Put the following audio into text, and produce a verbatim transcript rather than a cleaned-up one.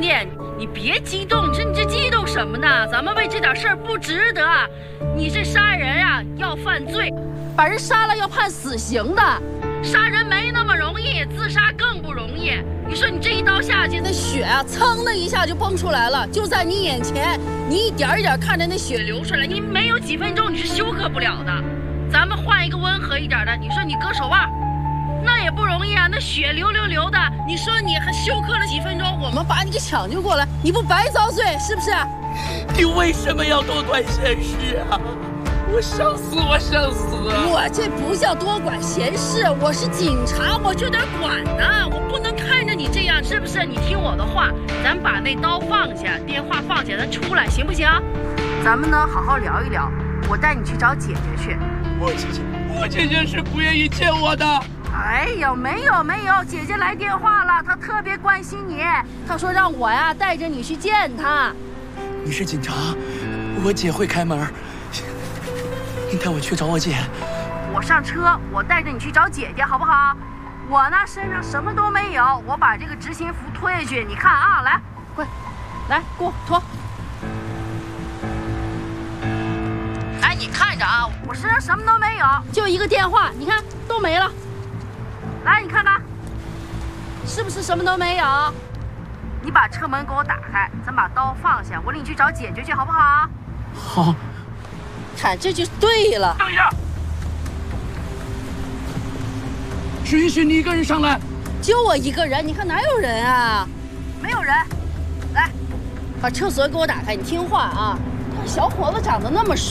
弟，你别激动，这你这激动什么呢？咱们为这点事儿不值得。你这杀人啊，要犯罪，把人杀了要判死刑的。杀人没那么容易，自杀更不容易。你说你这一刀下去，那血啊，噌的一下就崩出来了，就在你眼前，你一点一点看着那血流出来，你没有几分钟你是休克不了的。咱们换一个温和一点的，你说你割手腕，那也不容易啊，那血流流流的，你说你还休克了几分钟，我们把你给抢救过来，你不白遭罪是不是？ 你为什么要多管闲事啊？我想死，我想死！ 我这不叫多管闲事，我是警察，我就得管呢，我不能看着你这样，是不是？你听我的话，咱把那刀放下，电话放下，咱出来行不行？咱们呢好好聊一聊，我带你去找姐姐去。 我姐姐，我姐姐是不愿意见我的。 哎呀，没有没有，姐姐来电话了，她特别关心你，她说让我呀带着你去见她。 你是警察，我姐会开门。你带我去找我姐。 我上车，我带着你去找姐姐，好不好？我呢身上什么都没有，我把这个执勤服脱下去，你看啊，来，快，来给我脱。哎，你看着啊，我身上什么都没有，就一个电话，你看都没了。来，你看看，是不是什么都没有？你把车门给我打开，咱把刀放下，我领你去找姐姐去，好不好？ 好。 看，这就对了。 等一下，只允许你一个人上来。 就我一个人，你看哪有人啊？没有人。来，把车锁给我打开，你听话啊。小伙子长得那么帅。